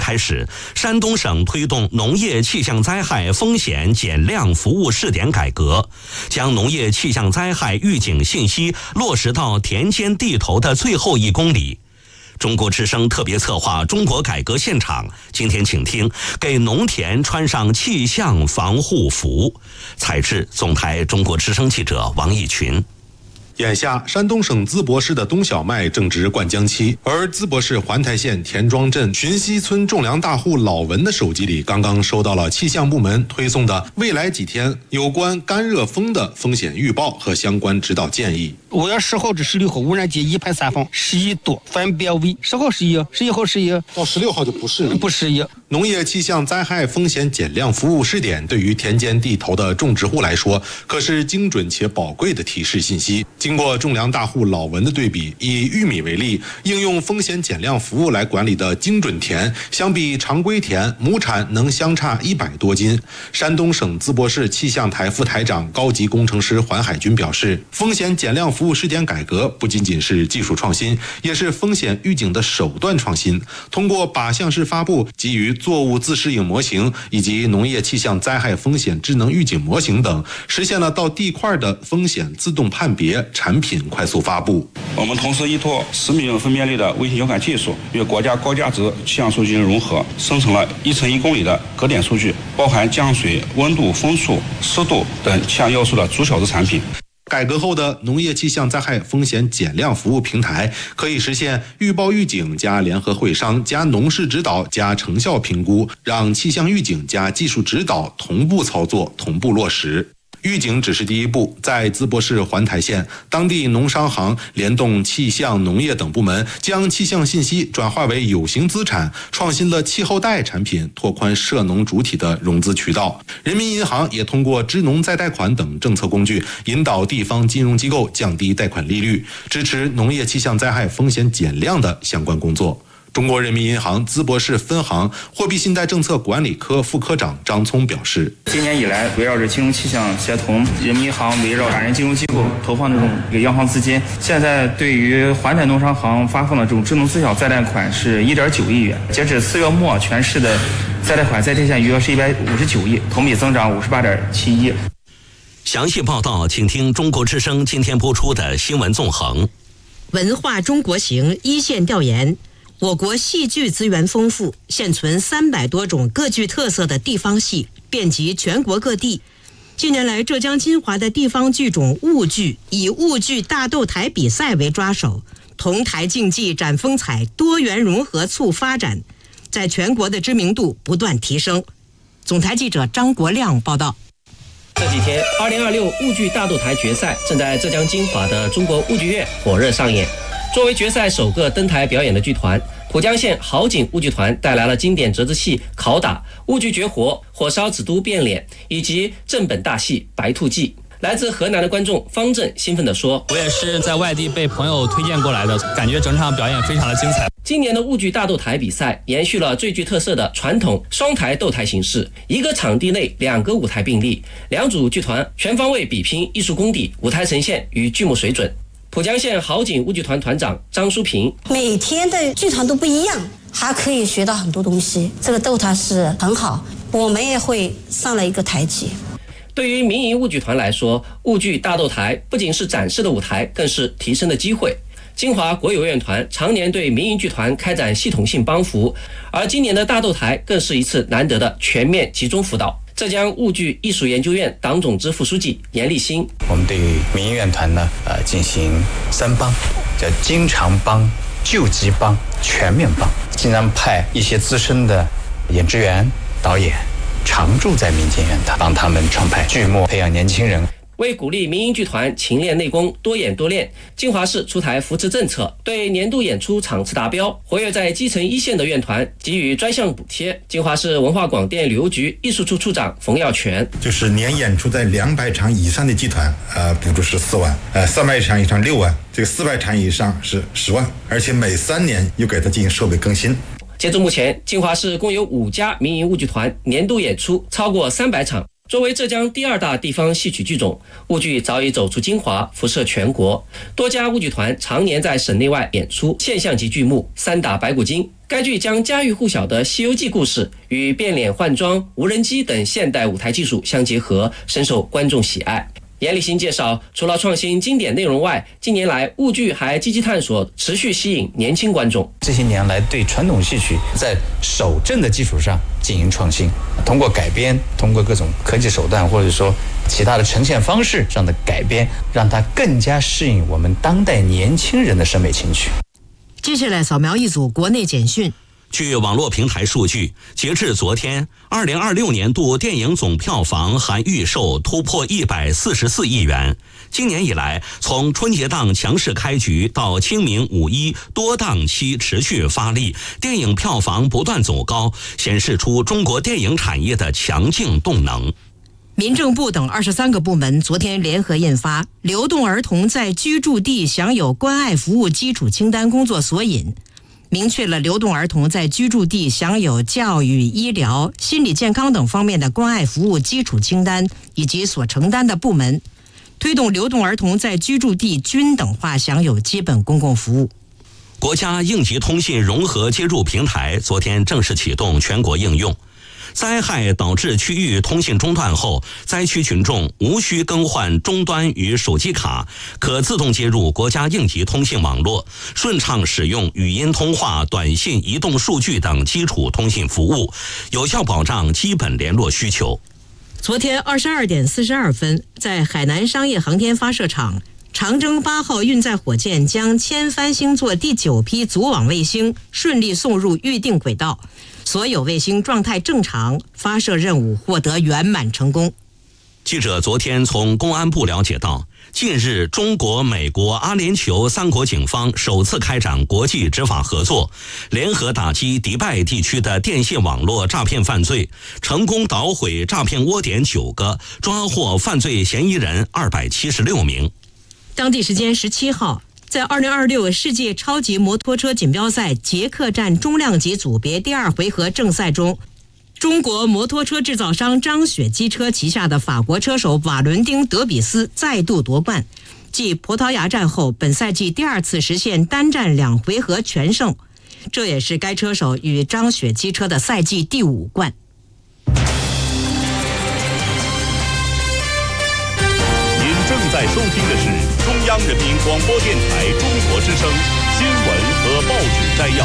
开始，山东省推动农业气象灾害风险减量服务试点改革，将农业气象灾害预警信息落实到田间地头的最后1公里。中国之声特别策划中国改革现场，今天请听给农田穿上气象防护服。采制总台中国之声记者王义群。 眼下，山东省淄博市的冬小麦正值灌浆期，而淄博市环台县田庄镇寻溪村种粮大户老文的手机里，刚刚收到了气象部门推送的未来几天有关干热风的风险预报和相关指导建议。 5月10号至16号，污染级一排3方11度，分别为10号11，11号11， 到16号就不适宜。农业气象灾害风险减量服务试点对于田间地头的种植户来说，可是精准且宝贵的提示信息。经过种粮大户老文的对比，以玉米为例，应用风险减量服务来管理的精准田，相比常规田，亩产能相差100多斤。山东省淄博市气象台副台长、高级工程师环海军表示，风险减量服务试点改革不仅仅是技术创新，也是风险预警的手段创新。通过靶向式发布、基于作物自适应模型以及农业气象灾害风险智能预警模型等，实现了到地块的风险自动判别、产品快速发布。 我们同时依托10米分辨率的卫星遥感技术，与国家高价值气象数据融合，生成了1乘1公里的格点数据，包含降水、温度、风速、湿度等气象要素的逐小时产品。 改革后的农业气象灾害风险减量服务平台，可以实现预报预警加联合会商加农事指导加成效评估，让气象预警加技术指导同步操作、同步落实。预警只是第一步，在淄博市环台县，当地农商行联动气象、农业等部门，将气象信息转化为有形资产，创新了气候贷产品，拓宽涉农主体的融资渠道。人民银行也通过支农再贷款等政策工具，引导地方金融机构降低贷款利率，支持农业气象灾害风险减量的相关工作。中国人民银行淄博市分行货币信贷政策管理科副科长张聪表示， 今年以来，围绕着金融气象协同，人民银行围绕法人金融机构投放这种央行资金，现在对于环台农商行发放的这种支农自小再贷款是1.9亿元。截止4月末，全市的再贷款在贴现余额是159亿，同比增长58.7亿。 详细报道，请听中国之声今天播出的新闻纵横。 文化中国行一线调研。我国戏剧资源丰富，现存300多种各具特色的地方戏，遍及全国各地。近年来，浙江金华的地方剧种婺剧以婺剧大斗台比赛为抓手，同台竞技展风采，多元融合促发展，在全国的知名度不断提升。总台记者张国亮报道。 这几天，2026婺剧大斗台决赛正在浙江金华的中国婺剧院火热上演。作为决赛首个登台表演的剧团，浦江县好景婺剧团带来了经典折子戏《拷打》、婺剧绝活、火烧紫都变脸以及正本大戏《白兔记》。来自河南的观众方正兴奋地说：“ 我也是在外地被朋友推荐过来的，感觉整场表演非常的精彩。” 今年的婺剧大斗台比赛延续了最具特色的传统双台斗台形式，一个场地内2个舞台并立，2组剧团全方位比拼艺术功底、舞台呈现与剧目水准。浦江县好景婺剧团团长张淑平： 每天的剧团都不一样，还可以学到很多东西，这个斗台是很好，我们也会上了一个台阶。 对于民营婺剧团来说，婺剧大斗台不仅是展示的舞台，更是提升的机会。金华国有院团常年对民营剧团开展系统性帮扶，而今年的大斗台更是一次难得的全面集中辅导。浙江婺剧艺术研究院党总支副书记严立新： 我们对民营院团呢，进行3帮，叫经常帮、救急帮、全面帮，经常派一些资深的演职员、导演常驻在民间院团，帮他们创排剧目，培养年轻人。 为鼓励民营剧团勤练内功、多演多练，金华市出台扶持政策，对年度演出场次达标、活跃在基层一线的院团给予专项补贴。金华市文化广电旅游局艺术处处长冯耀全： 就是年演出在200场以上的剧团，补助是4万，300场以上6万，这个400场以上是10万，而且每3年又给它进行设备更新。 截至目前，金华市共有5家民营婺剧团年度演出超过300场。 作为浙江第2大地方戏曲剧种，沪剧早已走出金华，辐射全国。多家沪剧团常年在省内外演出现象级剧目《三打白骨精》。该剧将家喻户晓的《西游记》故事与变脸换装、无人机等现代舞台技术相结合，深受观众喜爱。严立新介绍，除了创新经典内容外，近年来沪剧还积极探索，持续吸引年轻观众。 这些年来，对传统戏曲在守正的基础上进行创新，通过改编，通过各种科技手段，或者说其他的呈现方式上的改编，让它更加适应我们当代年轻人的审美情趣。 接下来扫描一组国内简讯。 据网络平台数据，截至昨天，2026年度电影总票房含预售突破144亿元。今年以来，从春节档强势开局到清明、五一多档期持续发力，电影票房不断走高，显示出中国电影产业的强劲动能。 民政部等23个部门昨天联合印发《流动儿童在居住地享有关爱服务基础清单》工作索引，明确了流动儿童在居住地享有教育、医疗、心理健康等方面的关爱服务基础清单以及所承担的部门，推动流动儿童在居住地均等化享有基本公共服务。 国家应急通信融合接入平台昨天正式启动全国应用。灾害导致区域通信中断后，灾区群众无需更换终端与手机卡，可自动接入国家应急通信网络，顺畅使用语音通话、短信、移动数据等基础通信服务，有效保障基本联络需求。 昨天22点42分，在海南商业航天发射场，长征8号运载火箭将千帆星座第9批组网卫星顺利送入预定轨道，所有卫星状态正常，发射任务获得圆满成功。 记者昨天从公安部了解到，近日中国、美国、阿联酋3国警方首次开展国际执法合作，联合打击迪拜地区的电信网络诈骗犯罪，成功捣毁诈骗窝点9个，抓获犯罪嫌疑人276名。 当地时间17号，在2026世界超级摩托车锦标赛捷克站中量级组别第2回合正赛中，中国摩托车制造商张雪机车旗下的法国车手瓦伦丁·德比斯再度夺冠，继葡萄牙站后，本赛季第2次实现单站2回合全胜，这也是该车手与张雪机车的赛季第5冠。 您正在收听的是中央人民广播电台中国之声新闻和报纸摘要。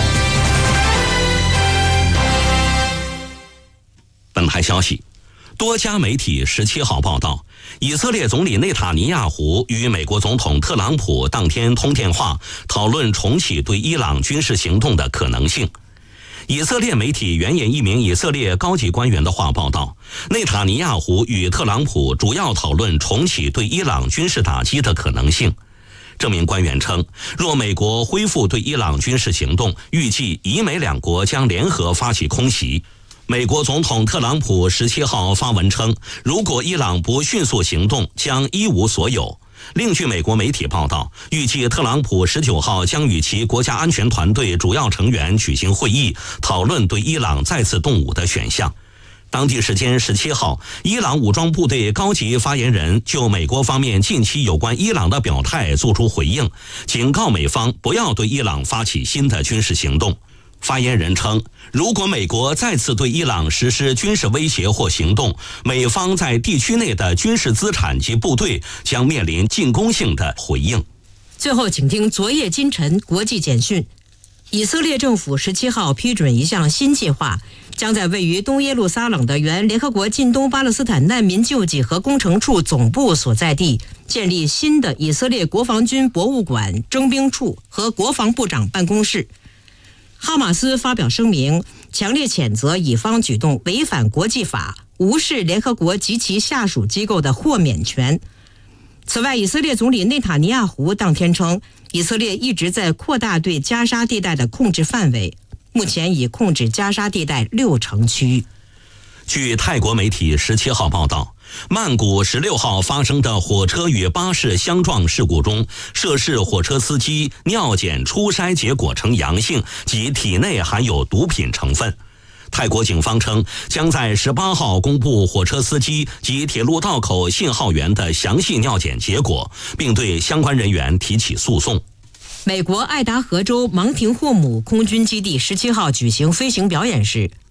本台消息，多家媒体17号报道，以色列总理内塔尼亚胡与美国总统特朗普当天通电话，讨论重启对伊朗军事行动的可能性。以色列媒体援引一名以色列高级官员的话报道，内塔尼亚胡与特朗普主要讨论重启对伊朗军事打击的可能性。这名官员称，若美国恢复对伊朗军事行动，预计以美两国将联合发起空袭。美国总统特朗普17号发文称，如果伊朗不迅速行动，将一无所有。另据美国媒体报道，预计特朗普19号将与其国家安全团队主要成员举行会议，讨论对伊朗再次动武的选项。当地时间17号，伊朗武装部队高级发言人就美国方面近期有关伊朗的表态作出回应，警告美方不要对伊朗发起新的军事行动。发言人称，如果美国再次对伊朗实施军事威胁或行动，美方在地区内的军事资产及部队将面临进攻性的回应。 最后请听昨夜今晨国际简讯。以色列政府17号批准一项新计划，将在位于东耶路撒冷的原联合国近东巴勒斯坦难民救济和工程处总部所在地建立新的以色列国防军博物馆、征兵处和国防部长办公室。哈马斯发表声明，强烈谴责以方举动违反国际法，无视联合国及其下属机构的豁免权。此外，以色列总理内塔尼亚胡当天称，以色列一直在扩大对加沙地带的控制范围，目前已控制加沙地带60%区域。 据泰国媒体17号报道，曼谷16号发生的火车与巴士相撞事故中，涉事火车司机尿检初筛结果呈阳性，及体内含有毒品成分。 泰国警方称，将在18号公布火车司机及铁路道口信号员的详细尿检结果，并对相关人员提起诉讼。 美国爱达荷州芒廷霍姆空军基地17号举行飞行表演时，